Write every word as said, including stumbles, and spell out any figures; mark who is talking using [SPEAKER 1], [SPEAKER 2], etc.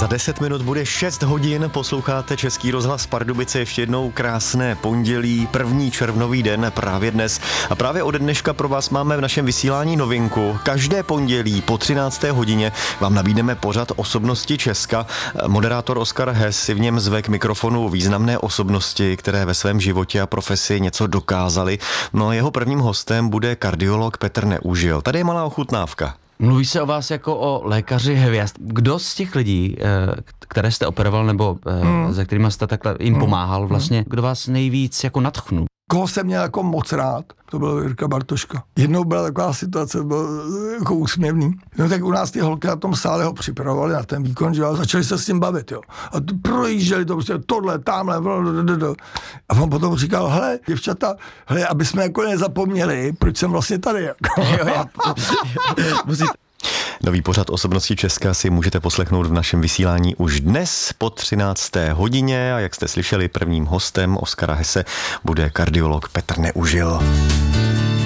[SPEAKER 1] Za deset minut bude šest hodin, posloucháte Český rozhlas Pardubice, ještě jednou krásné pondělí, první červnový den právě dnes. A právě ode dneška pro vás máme v našem vysílání novinku. Každé pondělí po třinácté hodině vám nabídneme pořad Osobnosti Česka. Moderátor Oskar Hess si v něm zve k mikrofonu významné osobnosti, které ve svém životě a profesi něco dokázali. No a jeho prvním hostem bude kardiolog Petr Neužil. Tady je malá ochutnávka.
[SPEAKER 2] Mluví se o vás jako o lékaři hvězd. Kdo z těch lidí, které jste operoval nebo hmm. se kterými jste takhle jim pomáhal vlastně, kdo vás nejvíc jako nadchnul?
[SPEAKER 3] Koho jsem měl jako moc rád, to byl Jirka Bartoška. Jednou byla taková situace, byl jako úsměvný. No tak u nás ty holky na tom sále ho připravovali na ten výkon, že jo, a začali se s tím bavit, jo. A to projížděli to prostě tohle, tamhle, blablabla. A on potom říkal, hele, děvčata, hele, aby jsme jako nezapomněli, proč jsem vlastně tady, jako.
[SPEAKER 2] Jo, já, musí...
[SPEAKER 1] Nový pořad Osobnosti Česka si můžete poslechnout v našem vysílání už dnes po třinácté hodině a jak jste slyšeli, prvním hostem Oskara Hesse bude kardiolog Petr Neužil.